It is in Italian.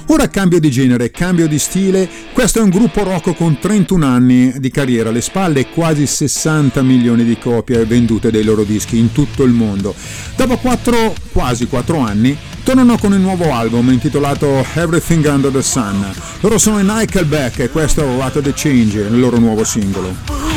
Ora cambio di genere, cambio di stile, questo è un gruppo rock con 31 anni di carriera alle spalle e quasi 60 milioni di copie vendute dei loro dischi in tutto il mondo. Dopo quasi 4 anni tornano con il nuovo album intitolato Everything Under the Sun. Loro sono i Nickelback e questo è What the Change, il loro nuovo singolo.